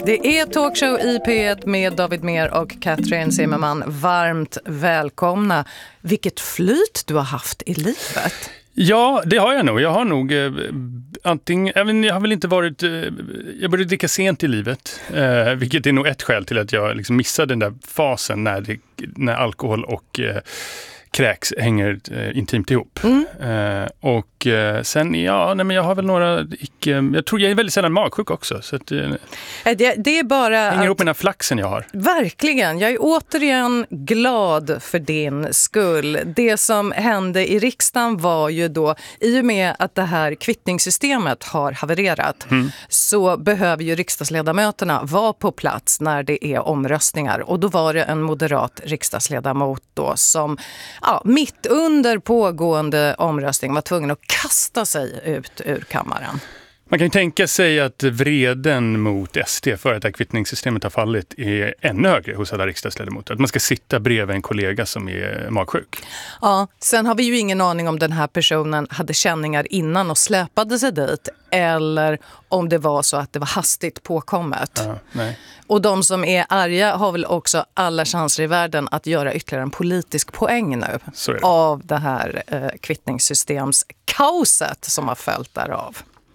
Det är Talkshow i P1 med David Mer och Katrin Zimmerman. Varmt välkomna. Vilket flyt du har haft i livet. Ja, det har jag nog. Jag har nog jag har väl inte varit... jag började dricka sent i livet. Vilket är nog ett skäl till att jag liksom missade den där fasen när alkohol och kräks hänger intimt ihop. Och sen, men jag har väl några jag tror jag är väldigt sällan magsjuk också. Så att, det är bara... hänger ihop med den här flaxen jag har. Verkligen. Jag är återigen glad för din skull. Det som hände i riksdagen var ju då, i och med att det här kvittningssystemet har havererat, så behöver ju riksdagsledamöterna vara på plats när det är omröstningar. Och då var det en moderat riksdagsledamot då som mitt under pågående omröstning var tvungen att kasta sig ut ur kammaren. Man kan ju tänka sig att vreden mot SD för att det här kvittningssystemet har fallit är ännu högre hos alla riksdagsledamöter. Att man ska sitta bredvid en kollega som är magsjuk. Ja, sen har vi ju ingen aning om den här personen hade känningar innan och släpade sig dit. Eller om det var så att det var hastigt påkommet. Ja, nej. Och de som är arga har väl också alla chanser i världen att göra ytterligare en politisk poäng nu. Av det här kvittningssystemskaoset som har följt därav.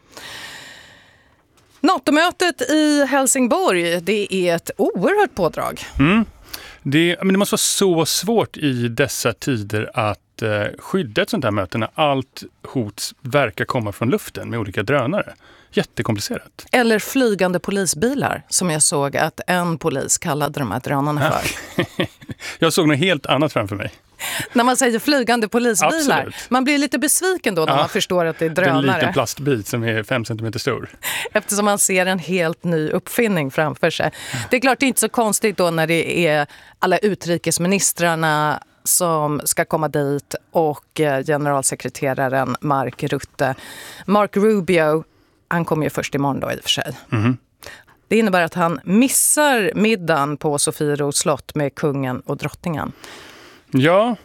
NATO-mötet i Helsingborg, det är ett oerhört pådrag. Men det måste vara så svårt i dessa tider att skydda ett sånt här möte när allt hot verkar komma från luften med olika drönare. Jättekomplicerat. Eller flygande polisbilar, som jag såg att en polis kallade de här drönarna för. Jag såg något helt annat framför mig. När man säger flygande polisbilar. Absolut. Man blir lite besviken då när man förstår att det är drönare. Det är en liten plastbit som är 5 centimeter stor. Eftersom man ser en helt ny uppfinning framför sig. Det är klart, det är inte så konstigt då när det är alla utrikesministrarna som ska komma dit och generalsekreteraren Mark Rutte. Mark Rubio, han kommer ju först imorgon då i och för sig. Det innebär att han missar middagen på Sofiero slott med kungen och drottningen. Ja,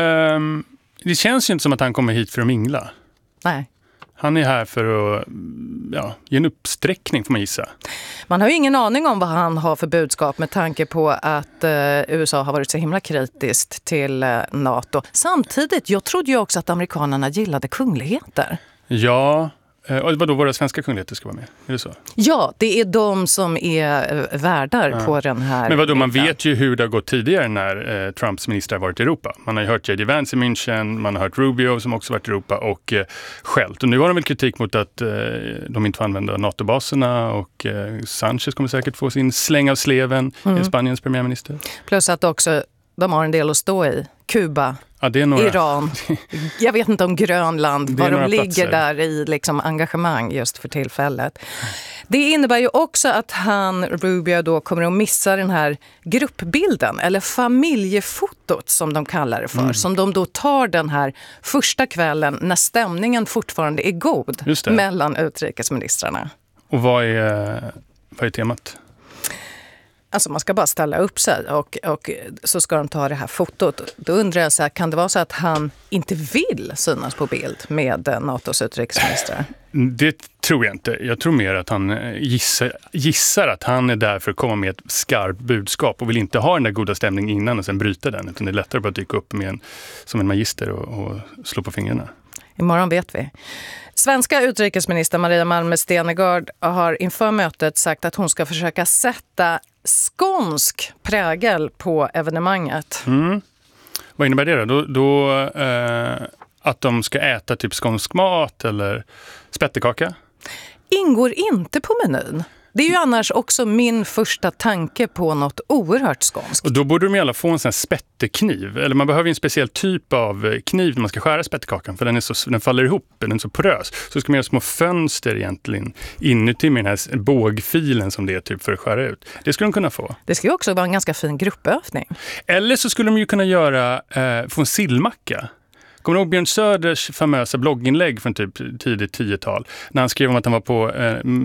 det känns ju inte som att han kommer hit för att mingla. Nej. Han är här för att ge en uppsträckning, får man gissa. Man har ju ingen aning om vad han har för budskap med tanke på att USA har varit så himla kritiskt till NATO. Samtidigt, jag trodde ju också att amerikanerna gillade kungligheter. Ja, och vadå, våra svenska kungligheter ska vara med? Är det så? Ja, det är de som är värdar på den här. Men vadå, man vet ju hur det har gått tidigare när Trumps ministrar har varit i Europa. Man har ju hört J.D. Vance i München, man har hört Rubio som också varit i Europa och skällt. Och nu har de väl kritik mot att de inte får använda NATO-baserna och Sanchez kommer säkert få sin släng av sleven, Spaniens premiärminister. Plus att också de har en del att stå i. Kuba, Iran, jag vet inte om Grönland, var de ligger där i liksom engagemang just för tillfället. Det innebär ju också att Rubio då kommer att missa den här gruppbilden eller familjefotot som de kallar det för. Som de då tar den här första kvällen när stämningen fortfarande är god mellan utrikesministrarna. Och vad är temat? Alltså man ska bara ställa upp sig och så ska de ta det här fotot. Då undrar jag så här, kan det vara så att han inte vill synas på bild med NATOs utrikesminister? Det tror jag inte. Jag tror mer att han gissar att han är där för att komma med ett skarpt budskap och vill inte ha den där goda stämningen innan och sen bryta den. Utan det är lättare att dyka upp som en magister och slå på fingrarna. Imorgon vet vi. Svenska utrikesminister Maria Malmö Stenergard har inför mötet sagt att hon ska försöka sätta skånsk prägel på evenemanget. Vad innebär det då? Att de ska äta typ skånsk mat eller spettekaka? Ingår inte på menyn. Det är ju annars också min första tanke på något oerhört skånskt. Och då borde de i alla få en sån här spettekniv. Eller man behöver en speciell typ av kniv när man ska skära spettekakan. För den faller ihop, den är så porös. Så ska man göra små fönster egentligen inuti med den här bågfilen som det är typ för att skära ut. Det skulle de kunna få. Det ska ju också vara en ganska fin gruppövning. Eller så skulle de ju kunna få en sillmacka. Kommer du ihåg Björn Söders famösa blogginlägg från typ tidigt 10-tal när han skrev om att han var på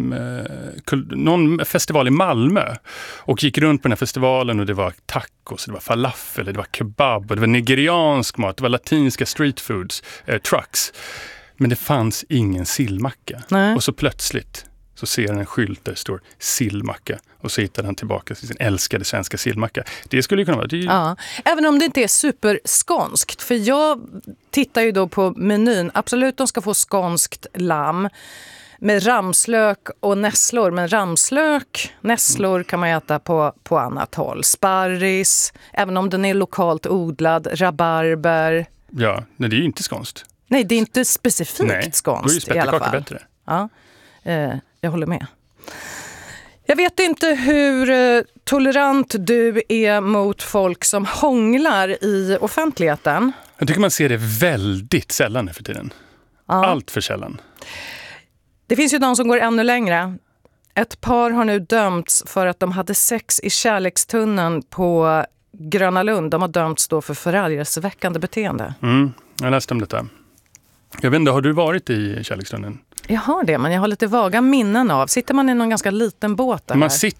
någon festival i Malmö och gick runt på den här festivalen och det var tacos, det var falafel, det var kebab, det var nigeriansk mat, det var latinska street foods, trucks. Men det fanns ingen sillmacka. Och så plötsligt så ser han en skylt där det står sillmacka och så hittar han tillbaka till sin älskade svenska sillmacka. Det skulle ju kunna vara... Ja, även om det inte är superskånskt. För jag tittar ju då på menyn. Absolut, de ska få skånskt lamm med ramslök och nässlor. Men nässlor kan man äta på annat håll. Sparris, även om den är lokalt odlad, rabarber. Ja, men det är ju inte skånskt. Nej, det är inte specifikt skånskt i alla fall. Bättre. Ja, jag håller med. Jag vet inte hur tolerant du är mot folk som hånglar i offentligheten. Jag tycker man ser det väldigt sällan nu för tiden. Ja. Allt för sällan. Det finns ju de som går ännu längre. Ett par har nu dömts för att de hade sex i kärlekstunneln på Gröna Lund. De har dömts då för förargelseväckande beteende. Jag läste om detta. Jag vet inte, har du varit i kärlekstunneln? Jag har det, men jag har lite vaga minnen av. Sitter man i någon ganska liten båt där?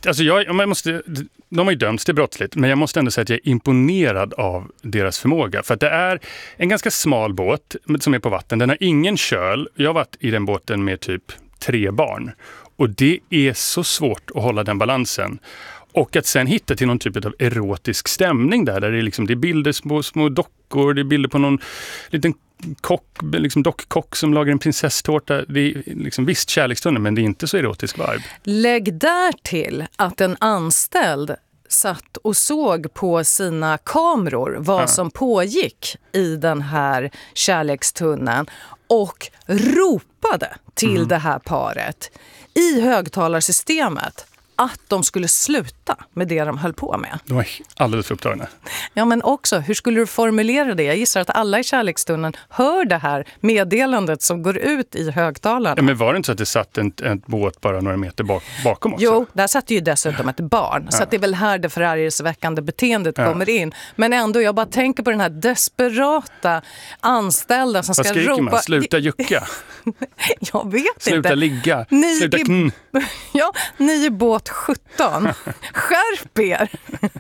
De har ju dömts, det är brottsligt, men jag måste ändå säga att jag är imponerad av deras förmåga. För att det är en ganska smal båt som är på vatten. Den har ingen köl. Jag har varit i den båten med typ 3 barn. Och det är så svårt att hålla den balansen. Och att sen hitta till någon typ av erotisk stämning där det är bilder, små dockor, det är bilder på någon liten dockkock som lagar en prinsesstårta. Det är visst kärlekstunnel, men det är inte så erotisk vibe. Lägg där till att en anställd satt och såg på sina kameror vad som pågick i den här kärlekstunneln och ropade till det här paret i högtalarsystemet att de skulle sluta med det de höll på med. De var alldeles för upptagna. Ja, men också, hur skulle du formulera det? Jag gissar att alla i kärlekstunden hör det här meddelandet som går ut i högtalarna. Ja, men var det inte så att det satt en båt bara några meter bakom också? Jo, där satt ju dessutom ett barn. Så att det är väl här det förargelseväckande beteendet kommer in. Men ändå, jag bara tänker på den här desperata anställda som ska ropa... man? Sluta jucka. Jag vet inte. Sluta ligga. Sluta Ja, ni är båt 17. Skärp er.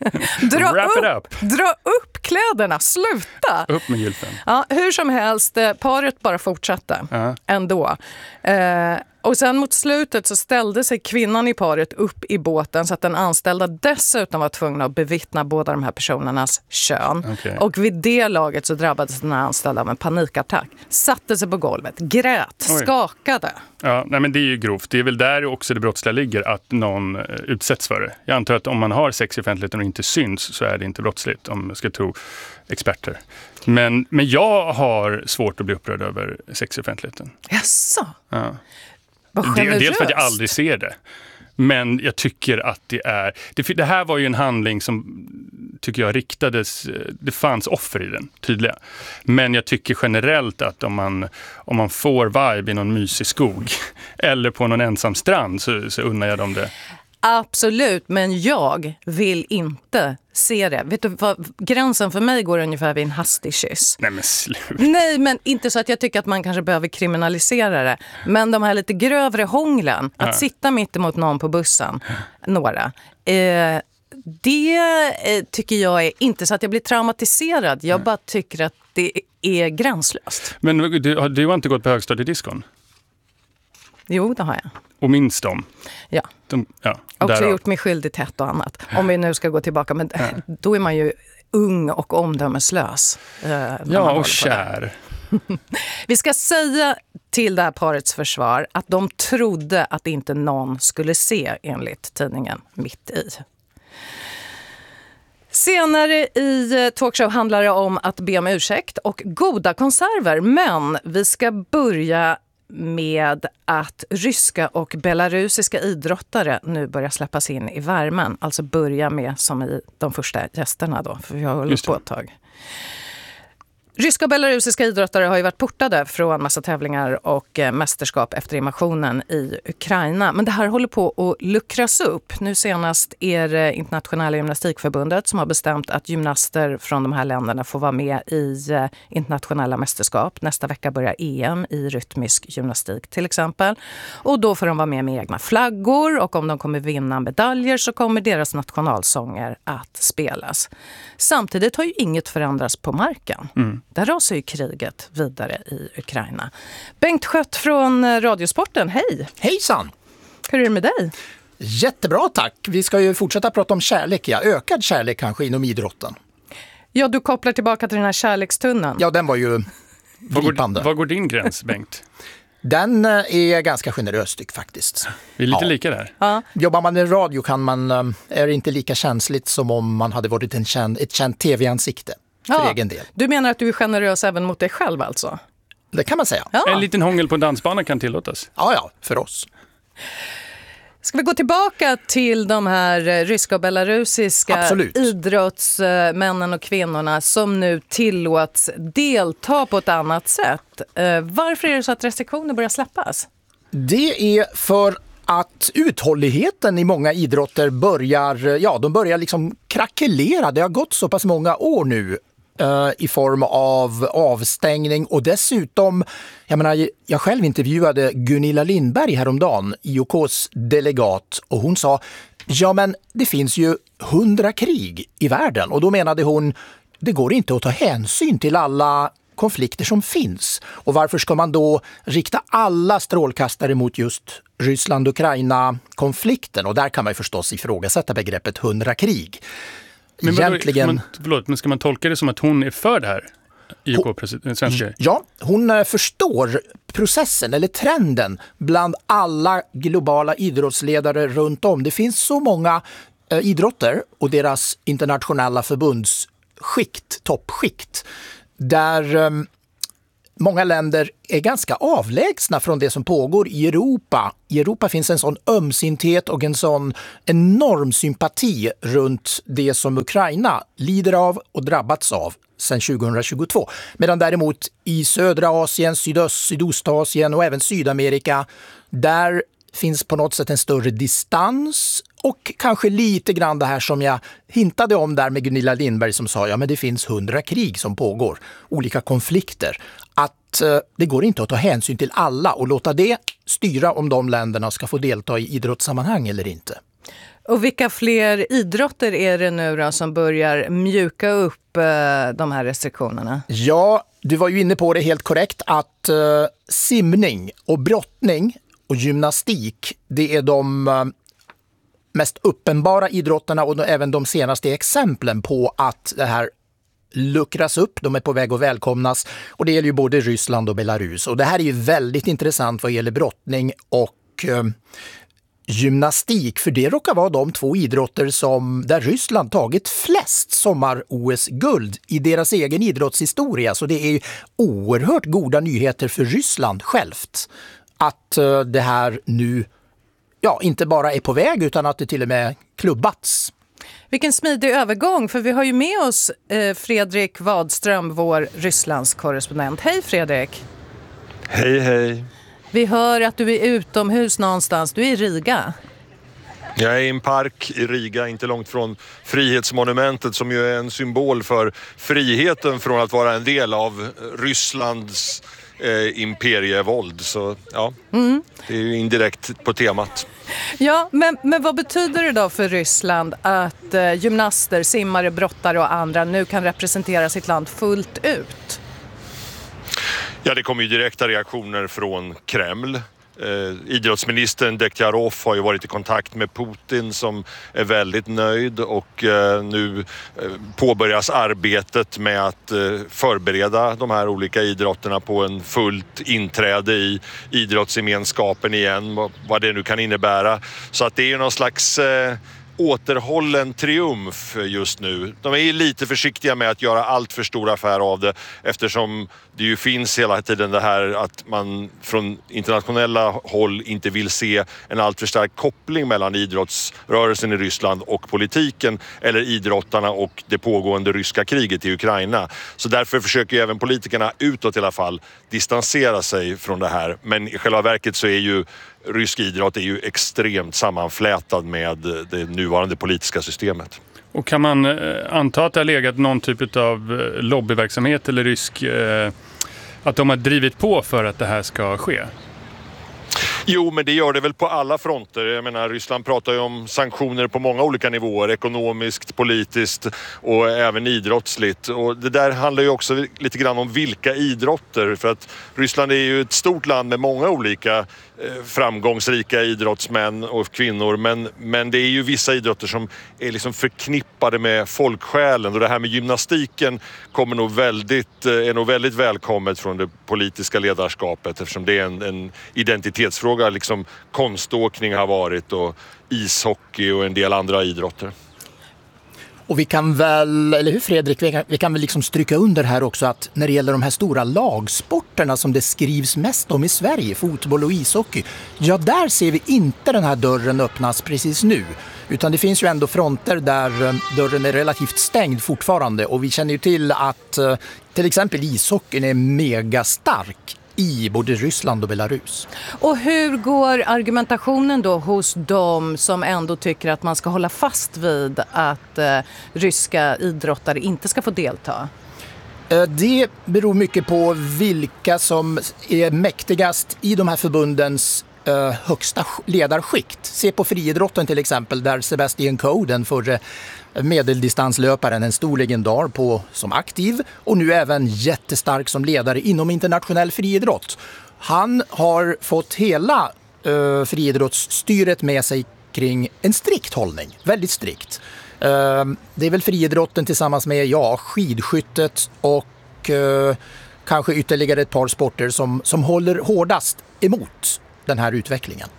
Dra upp kläderna. Sluta. Upp med gylfen. Ja, hur som helst, paret bara fortsatte ändå. Och sen mot slutet så ställde sig kvinnan i paret upp i båten så att den anställda dessutom var tvungna att bevittna båda de här personernas kön. Okay. Och vid det laget så drabbades den anställda av en panikattack. Satte sig på golvet, grät, skakade. Ja, nej, men det är ju grovt. Det är väl där också det brottsliga ligger, att någon utsätts för det. Jag antar att om man har sex i offentligheten och inte syns så är det inte brottsligt, om jag ska tro experter. Men jag har svårt att bli upprörd över sex i offentligheten. Jaså? Ja. Dels för att jag aldrig ser det. Men jag tycker att det här var ju en handling som tycker jag riktades, det fanns offer i den, tydliga. Men jag tycker generellt att om man får vibe i någon mysig skog eller på någon ensam strand så unnar jag dem det. Absolut, men jag vill inte se det. Vet du vad, gränsen för mig går ungefär vid en hastig kyss. Nej men sluta. Nej, men inte så att jag tycker att man kanske behöver kriminalisera det. Men de här lite grövre hånglen, att sitta mitt emot någon på bussen, några, det tycker jag är inte så att jag blir traumatiserad. Jag bara tycker att det är gränslöst. Men du har inte gått på högstadiediskon? Jo, det har jag. Och minns dem? Ja. Också gjort mig skyldig till ett och annat. Om vi nu ska gå tillbaka. Men då är man ju ung och omdömeslös. Ja, och kär. Vi ska säga till det här parets försvar att de trodde att inte någon skulle se, enligt tidningen Mitt i. Senare i talkshow handlar det om att be om ursäkt och goda konserver. Men vi ska börja med att ryska och belarusiska idrottare nu börjar släppas in i värmen. Alltså börja med som i de första gästerna då, för vi har hållit på ett tag. Ryska och belarusiska idrottare har ju varit portade från massa tävlingar och mästerskap efter invasionen i Ukraina. Men det här håller på att luckras upp. Nu senast är det Internationella gymnastikförbundet som har bestämt att gymnaster från de här länderna får vara med i internationella mästerskap. Nästa vecka börjar EM i rytmisk gymnastik till exempel. Och då får de vara med egna flaggor, och om de kommer vinna medaljer så kommer deras nationalsånger att spelas. Samtidigt har ju inget förändrats på marken. Där rasar ju kriget vidare i Ukraina. Bengt Schött från Radiosporten, hej! Hejsan! Hur är det med dig? Jättebra, tack. Vi ska ju fortsätta prata om kärlek, ökad kärlek kanske inom idrotten. Ja, du kopplar tillbaka till den här kärlekstunneln. Ja, den var ju gripande. Var går din gräns, Bengt? Den är ganska generös tycker faktiskt. Vi är lite lika där. Ja. Jobbar man med radio är det inte lika känsligt som om man hade varit ett känt tv-ansikte för egen del. Du menar att du är generös även mot dig själv alltså? Det kan man säga. Ja. En liten hångel på en dansbana kan tillåtas. Ja, för oss. Ska vi gå tillbaka till de här ryska och belarusiska idrottsmännen och kvinnorna som nu tillåts delta på ett annat sätt? Varför är det så att restriktioner börjar släppas? Det är för att uthålligheten i många idrotter börjar liksom krackelera. Det har gått så pass många år nu i form av avstängning och dessutom, jag själv intervjuade Gunilla Lindberg häromdagen, IOKs delegat, och hon sa, men det finns ju 100 krig i världen, och då menade hon, det går inte att ta hänsyn till alla konflikter som finns. Och varför ska man då rikta alla strålkastare mot just Ryssland-Ukraina-konflikten? Och där kan man ju förstås ifrågasätta begreppet 100 krig. Men ska man tolka det som att hon är för det här? Ja, hon förstår processen eller trenden bland alla globala idrottsledare runt om. Det finns så många idrotter och deras internationella förbundsskikt, toppskikt, där många länder är ganska avlägsna från det som pågår i Europa. I Europa finns en sån ömsinthet och en sån enorm sympati runt det som Ukraina lider av och drabbats av sedan 2022. Medan däremot i södra Asien, Sydostasien och även Sydamerika, där finns på något sätt en större distans och kanske lite grann det här som jag hintade om där med Gunilla Lindberg som sa, men det finns 100 krig som pågår, olika konflikter. Att det går inte att ta hänsyn till alla och låta det styra om de länderna ska få delta i idrottssammanhang eller inte. Och vilka fler idrotter är det nu då som börjar mjuka upp de här restriktionerna? Ja, du var ju inne på det helt korrekt att simning och brottning och gymnastik, det är de mest uppenbara idrotterna och även de senaste exemplen på att det här luckras upp. De är på väg att välkomnas och det gäller ju både Ryssland och Belarus. Och det här är ju väldigt intressant vad gäller brottning och gymnastik, för det råkar vara de två idrotter där Ryssland tagit flest sommar-OS-guld i deras egen idrottshistoria. Så det är ju oerhört goda nyheter för Ryssland självt att det här nu inte bara är på väg utan att det till och med klubbats. Vilken smidig övergång, för vi har ju med oss Fredrik Wadström, vår Rysslands korrespondent. Hej Fredrik! Hej! Vi hör att du är utomhus någonstans, du är i Riga. Jag är i en park i Riga, inte långt från Frihetsmonumentet som ju är en symbol för friheten från att vara en del av Rysslands imperievåld. Så det är ju indirekt på temat. Ja, men vad betyder det då för Ryssland att gymnaster, simmare, brottare och andra nu kan representera sitt land fullt ut? Ja, det kommer ju direkta reaktioner från Kreml. Idrottsministern Dektyarov har ju varit i kontakt med Putin som är väldigt nöjd och nu påbörjas arbetet med att förbereda de här olika idrotterna på en fullt inträde i idrottsgemenskapen igen, vad det nu kan innebära. Så att det är någon slags återhållen triumf just nu. De är lite försiktiga med att göra allt för stor affär av det eftersom det ju finns hela tiden det här att man från internationella håll inte vill se en allt för stark koppling mellan idrottsrörelsen i Ryssland och politiken eller idrottarna och det pågående ryska kriget i Ukraina. Så därför försöker ju även politikerna utåt i alla fall distansera sig från det här. Men i själva verket så är ju rysk idrott är ju extremt sammanflätad med det nuvarande politiska systemet. Och kan man anta att det har legat någon typ av lobbyverksamhet eller rysk, att de har drivit på för att det här ska ske? Jo, men det gör det väl på alla fronter. Jag menar, Ryssland pratar ju om sanktioner på många olika nivåer. Ekonomiskt, politiskt och även idrottsligt. Och det där handlar ju också lite grann om vilka idrotter. För att Ryssland är ju ett stort land med många olika framgångsrika idrottsmän och kvinnor. Men det är ju vissa idrotter som är liksom förknippade med folksjälen. Och det här med gymnastiken är nog väldigt välkommet från det politiska ledarskapet, eftersom det är en identitetsfråga, liksom konståkning har varit och ishockey och en del andra idrotter. Och vi kan väl, eller hur Fredrik, vi kan väl liksom stryka under här också att när det gäller de här stora lagsporterna som det skrivs mest om i Sverige, fotboll och ishockey, ja, där ser vi inte den här dörren öppnas precis nu. Utan det finns ju ändå fronter där dörren är relativt stängd fortfarande, och vi känner ju till att till exempel ishockeyn är mega stark i både Ryssland och Belarus. Och hur går argumentationen då hos de som ändå tycker att man ska hålla fast vid att ryska idrottare inte ska få delta? Det beror mycket på vilka som är mäktigast i de här förbundens högsta ledarskikt. Se på friidrotten till exempel, där Sebastian Coe, den förre medeldistanslöparen, en stor legendar som aktiv och nu även jättestark som ledare inom internationell friidrott. Han har fått hela friidrottsstyret med sig kring en strikt hållning, väldigt strikt. Det är väl friidrotten tillsammans med skidskyttet och kanske ytterligare ett par sporter som håller hårdast emot den här utvecklingen.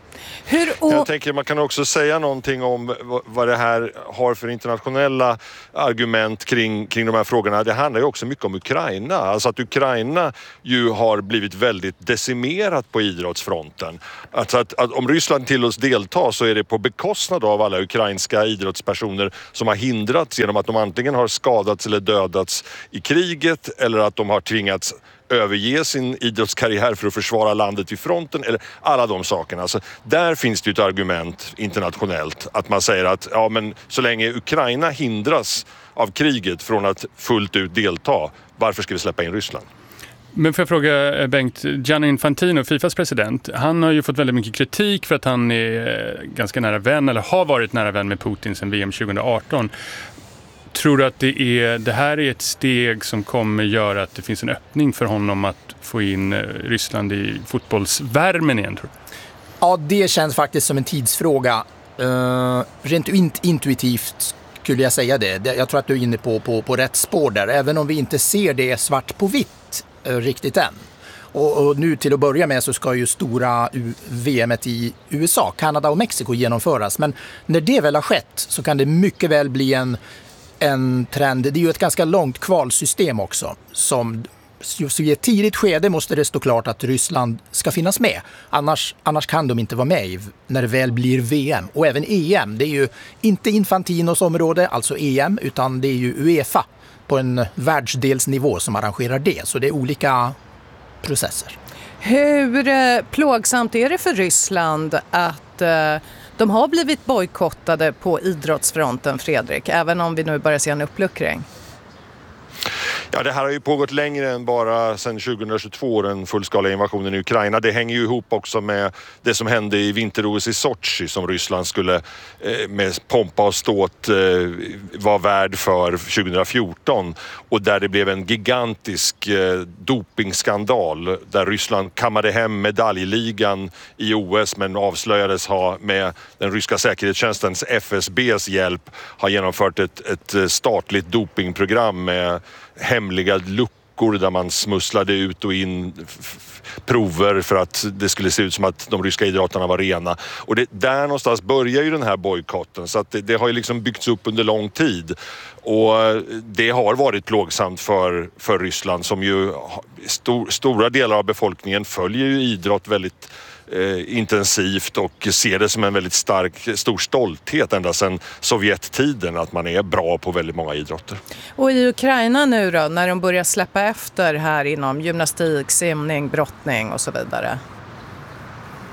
Jag tänker man kan också säga någonting om vad det här har för internationella argument kring de här frågorna. Det handlar ju också mycket om Ukraina. Alltså att Ukraina ju har blivit väldigt decimerat på idrottsfronten. Alltså att om Ryssland tillåts delta så är det på bekostnad av alla ukrainska idrottspersoner som har hindrats genom att de antingen har skadats eller dödats i kriget, eller att de har tvingats överge sin idrottskarriär för att försvara landet vid fronten, eller alla de sakerna. Alltså, där finns det ju ett argument internationellt att man säger att ja, men så länge Ukraina hindras av kriget från att fullt ut delta, varför ska vi släppa in Ryssland? Men får jag fråga Bengt, Gianni Infantino, Fifas president, han har ju fått väldigt mycket kritik för att han är ganska nära vän, eller har varit nära vän med Putin sedan VM 2018. Tror du att det här är ett steg som kommer göra att det finns en öppning för honom att få in Ryssland i fotbollsvärmen igen, tror du? Ja, det känns faktiskt som en tidsfråga. Rent intuitivt skulle jag säga det. Jag tror att du är inne på rätt spår där, även om vi inte ser det svart på vitt riktigt än. Och nu till att börja med så ska ju stora VM:et i USA, Kanada och Mexiko genomföras. Men när det väl har skett så kan det mycket väl bli en trend. Det är ju ett ganska långt kvalsystem också. Så i ett tidigt skede måste det stå klart att Ryssland ska finnas med. Annars kan de inte vara med när det väl blir VM. Och även EM, det är ju inte Infantinos område, alltså EM, utan det är ju UEFA på en världsdelsnivå som arrangerar det. Så det är olika processer. Hur plågsamt är det för Ryssland att de har blivit bojkottade på idrottsfronten, Fredrik, även om vi nu börjar se en uppluckring? Ja, det här har ju pågått längre än bara sedan 2022, den fullskaliga invasionen i Ukraina. Det hänger ju ihop också med det som hände i vinter-OS i Sochi, som Ryssland skulle med pompa och ståt vara värd för 2014, och där det blev en gigantisk dopingskandal där Ryssland kammade hem medaljligan i OS, men avslöjades ha med den ryska säkerhetstjänstens FSBs hjälp har genomfört ett statligt dopingprogram med hemliga luckor där man smusslade ut och in prover för att det skulle se ut som att de ryska idrottarna var rena. Och där någonstans börjar ju den här bojkotten, så att det har ju liksom byggts upp under lång tid. Och det har varit plågsamt för Ryssland, som ju stora delar av befolkningen följer ju idrott väldigt intensivt och ser det som en väldigt stor stolthet ända sedan Sovjettiden att man är bra på väldigt många idrotter. Och i Ukraina nu då, när de börjar släppa efter här inom gymnastik, simning, brottning och så vidare?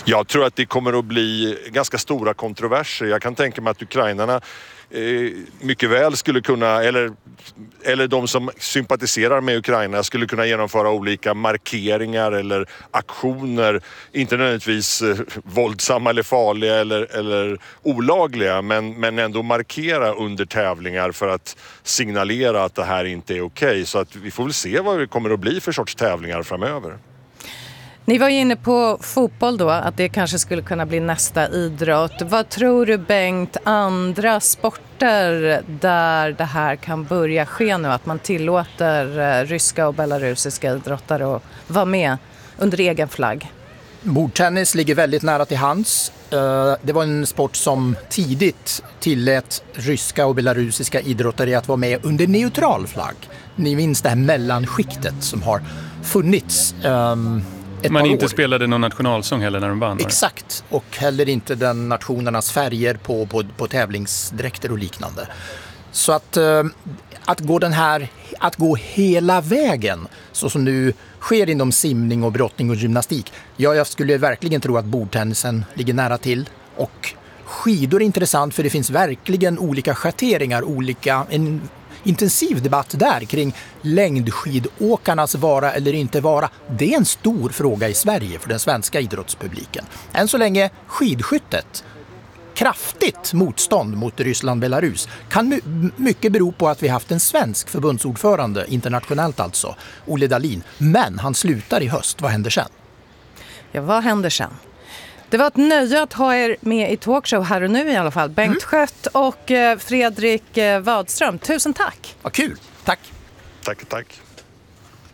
Jag tror att det kommer att bli ganska stora kontroverser. Jag kan tänka mig att ukrainarna mycket väl skulle kunna, eller de som sympatiserar med Ukraina skulle kunna genomföra olika markeringar eller aktioner, inte nödvändigtvis våldsamma eller farliga eller olagliga, men ändå markera under tävlingar för att signalera att det här inte är okej. Så att vi får väl se vad det kommer att bli för sorts tävlingar framöver. Ni var inne på fotboll då, att det kanske skulle kunna bli nästa idrott. Vad tror du, Bengt, andra sporter där det här kan börja ske nu? Att man tillåter ryska och belarusiska idrottare att vara med under egen flagg? Bordtennis ligger väldigt nära till hands. Det var en sport som tidigt tillät ryska och belarusiska idrottare att vara med under neutral flagg. Ni minns det här mellanskiktet som har funnits man inte spelade någon nationalsång heller när de vann. Exakt, och heller inte den nationernas färger på tävlingsdräkter och liknande. Så att gå hela vägen, så som nu sker inom simning och brottning och gymnastik. Ja, jag skulle verkligen tro att bordtennisen ligger nära till. Och skidor är intressant, för det finns verkligen olika schatteringar, en intensiv debatt där kring längdskidåkarnas vara eller inte vara. Det är en stor fråga i Sverige för den svenska idrottspubliken. Än så länge skidskyttet, kraftigt motstånd mot Ryssland-Belarus, kan mycket bero på att vi haft en svensk förbundsordförande, internationellt alltså, Olle Dahlin. Men han slutar i höst. Vad händer sen? Ja, vad händer sen? Det var ett nöje att ha er med i talkshow här och nu i alla fall. Bengt Schött och Fredrik Wadström. Tusen tack! Vad kul! Tack! Tack.